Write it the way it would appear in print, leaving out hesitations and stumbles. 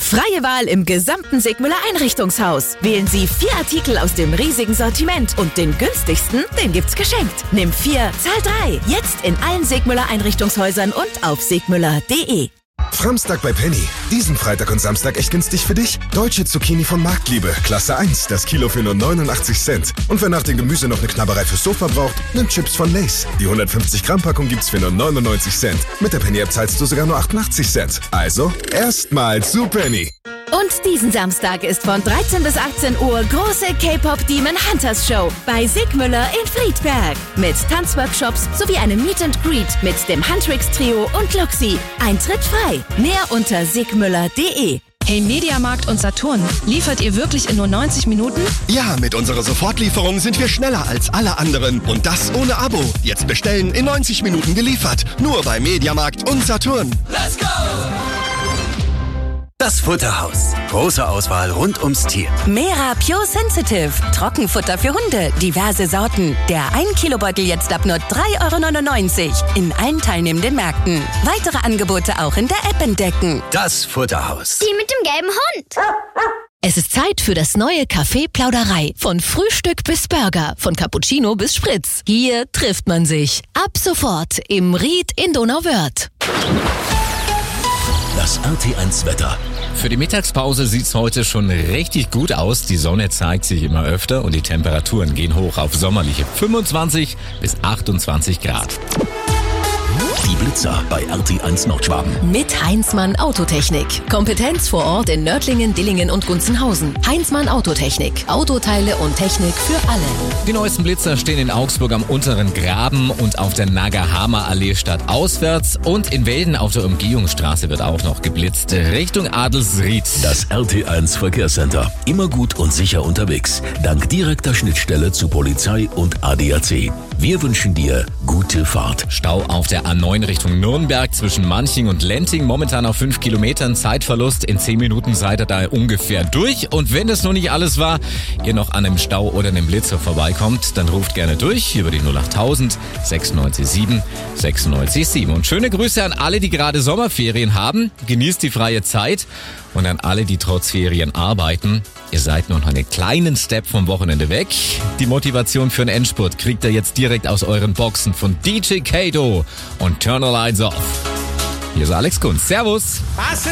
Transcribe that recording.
Freie Wahl im gesamten Sigmüller Einrichtungshaus. Wählen Sie 4 Artikel aus dem riesigen Sortiment und den günstigsten, den gibt's geschenkt. Nimm 4, zahl 3. Jetzt in allen Sigmüller Einrichtungshäusern und auf sigmüller.de. Framstag bei Penny. Diesen Freitag und Samstag echt günstig für dich. Deutsche Zucchini von Marktliebe, Klasse 1, das Kilo für nur 89 Cent. Und wer nach dem Gemüse noch eine Knabberei fürs Sofa braucht, nimmt Chips von Lay's. Die 150 Gramm Packung gibt's für nur 99 Cent. Mit der Penny-App zahlst du sogar nur 88 Cent. Also, erstmal zu Penny. Und diesen Samstag ist von 13 bis 18 Uhr große K-Pop Demon Hunters Show bei Sigmüller in Friedberg. Mit Tanzworkshops sowie einem Meet and Greet mit dem Huntrix Trio und Luxi. Eintritt frei. Mehr unter sigmüller.de. Hey Mediamarkt und Saturn, liefert ihr wirklich in nur 90 Minuten? Ja, mit unserer Sofortlieferung sind wir schneller als alle anderen. Und das ohne Abo. Jetzt bestellen, in 90 Minuten geliefert. Nur bei Mediamarkt und Saturn. Let's go! Das Futterhaus. Große Auswahl rund ums Tier. Mera Pure Sensitive. Trockenfutter für Hunde. Diverse Sorten. Der 1 Kilo Beutel jetzt ab nur 3,99 € in allen teilnehmenden Märkten. Weitere Angebote auch in der App entdecken. Das Futterhaus. Die mit dem gelben Hund. Es ist Zeit für das neue Café Plauderei. Von Frühstück bis Burger, von Cappuccino bis Spritz. Hier trifft man sich. Ab sofort im Ried in Donauwörth. Das RT1 Wetter. Für die Mittagspause sieht's heute schon richtig gut aus. Die Sonne zeigt sich immer öfter und die Temperaturen gehen hoch auf sommerliche 25 bis 28 Grad. Die Blitzer bei RT1 Nordschwaben. Mit Heinzmann Autotechnik. Kompetenz vor Ort in Nördlingen, Dillingen und Gunzenhausen. Heinzmann Autotechnik. Autoteile und Technik für alle. Die neuesten Blitzer stehen in Augsburg am unteren Graben und auf der Nagahama-Allee stadtauswärts. Und in Welden auf der Umgehungsstraße wird auch noch geblitzt. Richtung Adelsried. Das RT1 Verkehrscenter. Immer gut und sicher unterwegs. Dank direkter Schnittstelle zu Polizei und ADAC. Wir wünschen dir gute Fahrt. Stau auf der A9 Richtung Nürnberg zwischen Manching und Lenting. Momentan auf 5 Kilometern. Zeitverlust. In 10 Minuten seid ihr da ungefähr durch. Und wenn das noch nicht alles war, ihr noch an einem Stau oder einem Blitzer vorbeikommt, dann ruft gerne durch über die 08000 967 967. Und schöne Grüße an alle, die gerade Sommerferien haben. Genießt die freie Zeit. Und an alle, die trotz Ferien arbeiten, ihr seid noch einen kleinen Step vom Wochenende weg. Die Motivation für den Endspurt kriegt ihr jetzt direkt aus euren Boxen von DJ Kato und Turn the Lights Off. Hier ist Alex Kunz. Servus.